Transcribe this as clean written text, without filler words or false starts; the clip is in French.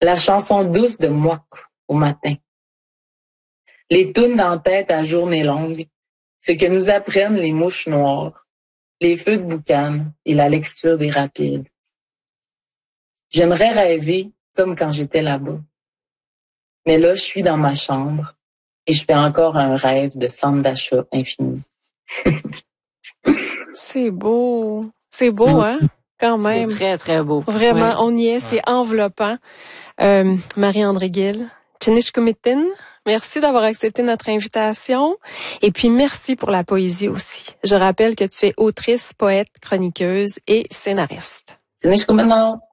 La chanson douce de Mouak au matin. Les tounes dans la tête à journée longue, ce que nous apprennent les mouches noires, les feux de boucan et la lecture des rapides. J'aimerais rêver comme quand j'étais là-bas. Mais là, je suis dans ma chambre et je fais encore un rêve de centre d'achat infini. C'est beau. C'est beau, hein? Quand même. C'est très, très beau. Vraiment, Ouais. on y est, c'est enveloppant. Marie-André Gill, Tchinishkumitin, merci d'avoir accepté notre invitation. Et puis, merci pour la poésie aussi. Je rappelle que tu es autrice, poète, chroniqueuse et scénariste. Tchinishkumitin.